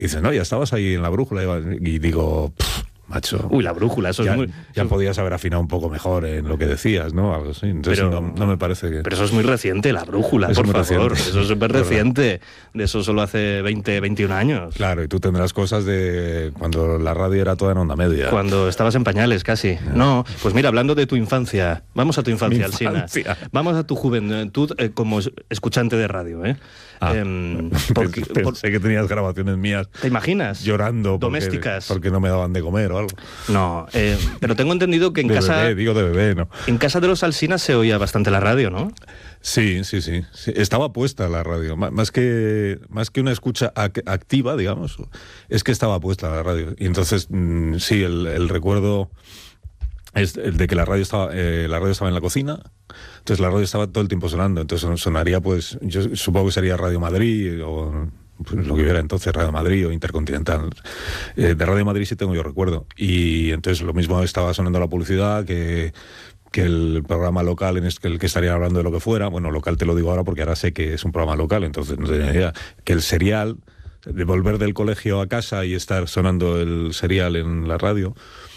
Y dice, no, ya estabas ahí en la brújula. Y digo, macho. Uy, la brújula, eso ya, es muy... Ya podías haber afinado un poco mejor en lo que decías, ¿no? Algo así. Entonces Pero, no me parece que... Pero eso es muy reciente, la brújula, Eso por es muy favor. reciente. Eso es súper reciente. De eso solo hace 20, 21 años. Claro, y tú tendrás cosas de cuando la radio era toda en onda media. Cuando estabas en pañales, casi. No, pues mira, hablando de tu infancia, vamos a tu infancia, Mi Alsina. infancia. Vamos a tu juventud como escuchante de radio, ¿eh? Pensé que tenías grabaciones mías. ¿Te imaginas? Llorando. Domésticas. Porque no me daban de comer o algo. No, pero tengo entendido que en de casa... Bebé, digo de bebé, ¿no? En casa de los Alsinas se oía bastante la radio, ¿no? Sí. Estaba puesta la radio. Más que una escucha activa, digamos, es que estaba puesta la radio. Y entonces, sí, el recuerdo es el de que la radio estaba en la cocina. Entonces la radio estaba todo el tiempo sonando. Entonces sonaría, pues, yo supongo que sería Radio Madrid o... Pues lo que hubiera entonces, Radio Madrid o Intercontinental. De Radio Madrid sí tengo yo recuerdo. Y entonces lo mismo estaba sonando la publicidad que el programa local en el que estarían hablando de lo que fuera. Bueno, local te lo digo ahora porque ahora sé que es un programa local, entonces no tenía idea. Que el serial, de volver del colegio a casa y estar sonando el serial en la radio,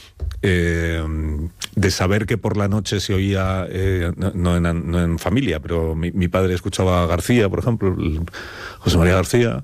de saber que por la noche se oía, no en familia, pero mi padre escuchaba a García, por ejemplo, José María García,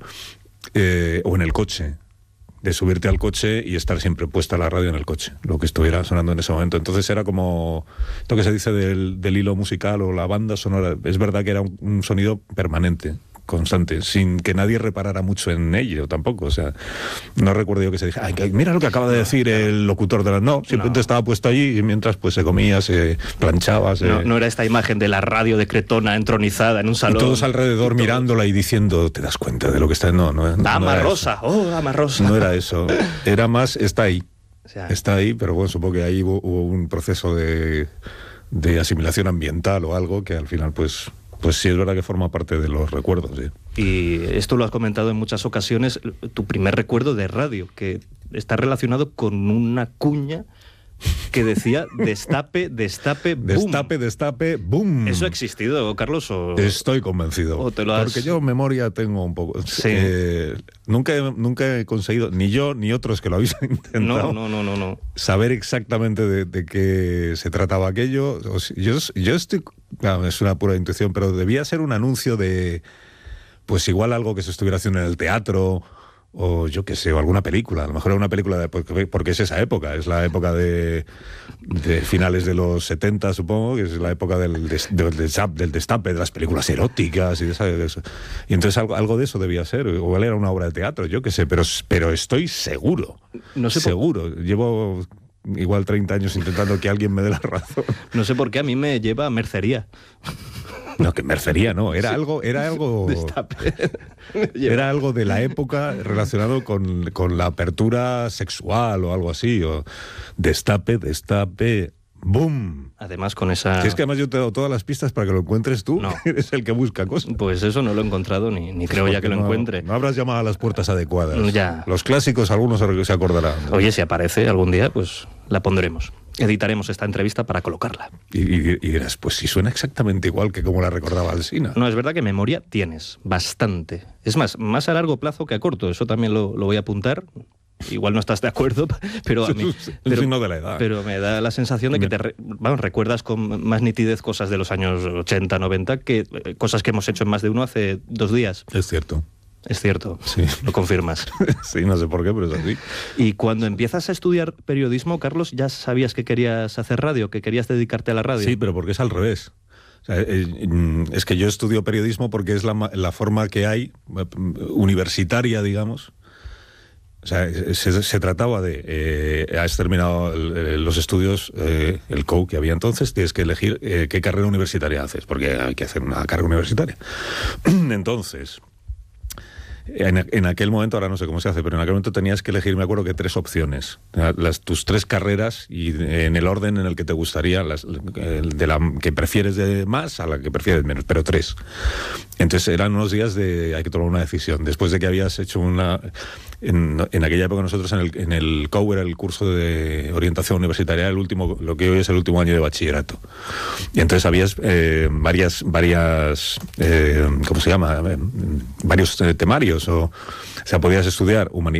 o en el coche, de subirte al coche y estar siempre puesta la radio en el coche, lo que estuviera sonando en ese momento. Entonces era como esto que se dice del hilo musical o la banda sonora. Es verdad que era un sonido permanente, constante, sin que nadie reparara mucho en ello tampoco. O sea, no recuerdo yo que se dijera, ay, mira lo que acaba de decir el locutor de la... No, simplemente estaba puesto allí y mientras pues se comía, se planchaba. No era esta imagen de la radio de Cretona entronizada en un salón. Y todos alrededor mirándola y diciendo, ¿te das cuenta de lo que está? No Dama era Rosa, eso. Dama Rosa. No era eso. Era más, está ahí. O sea, está ahí, pero bueno, supongo que ahí hubo un proceso de asimilación ambiental o algo que al final pues sí es verdad que forma parte de los recuerdos, sí. Y esto lo has comentado en muchas ocasiones, tu primer recuerdo de radio, que está relacionado con una cuña que decía destape, boom. Destape, boom. ¿Eso ha existido, Carlos? Estoy convencido. Porque yo memoria tengo un poco. Sí. Nunca he conseguido, ni yo ni otros que lo habéis intentado, no. saber exactamente de qué se trataba aquello. Yo estoy... Claro, es una pura intuición, pero debía ser un anuncio de... Pues igual algo que se estuviera haciendo en el teatro... O yo qué sé, o alguna película. A lo mejor era una película, porque es esa época, es la época de finales de los 70, supongo, que es la época del destape, de las películas eróticas y de eso. Y entonces algo de eso debía ser, o igual era una obra de teatro, yo qué sé, pero estoy seguro, seguro. Llevo igual 30 años intentando que alguien me dé la razón. No sé por qué a mí me lleva a mercería. No, que mercería, no, era algo Destape. Era algo de la época relacionado con la apertura sexual o algo así, o destape, boom. Además con esa... Si es que además yo te he dado todas las pistas para que lo encuentres tú, no. Eres el que busca cosas. Pues eso no lo he encontrado, ni creo ya que lo encuentre. No habrás llamado a las puertas adecuadas. Ya. Los clásicos algunos se acordarán. Oye, si aparece algún día, pues la pondremos. Editaremos esta entrevista para colocarla. Y dirás, pues si suena exactamente igual que como la recordaba Alsina. No, es verdad que memoria tienes, bastante. Es más a largo plazo que a corto, eso también lo voy a apuntar. Igual no estás de acuerdo, pero a mí... Es un signo de la edad. Pero me da la sensación de que recuerdas con más nitidez cosas de los años 80, 90, que cosas que hemos hecho en más de uno hace 2 días. Es cierto. Es cierto, sí. Lo confirmas. Sí, no sé por qué, pero es así. Y cuando empiezas a estudiar periodismo, Carlos, ¿ya sabías que querías hacer radio, que querías dedicarte a la radio? Sí, pero porque es al revés. O sea, es que yo estudio periodismo porque es la forma que hay, universitaria, digamos. O sea, se trataba de... has terminado los estudios, el COU que había entonces, tienes que elegir qué carrera universitaria haces, porque hay que hacer una carrera universitaria. Entonces... En aquel momento, ahora no sé cómo se hace, pero en aquel momento tenías que elegir, me acuerdo que 3 opciones. Tus 3 carreras y en el orden en el que te gustaría, de la que prefieres de más a la que prefieres menos, pero 3. Entonces eran unos días hay que tomar una decisión. Después de que habías hecho en aquella época nosotros en el COU era el curso de orientación universitaria, el último, lo que hoy es el último año de bachillerato. Y entonces había varias ¿cómo se llama? Varios temarios, o sea, podías estudiar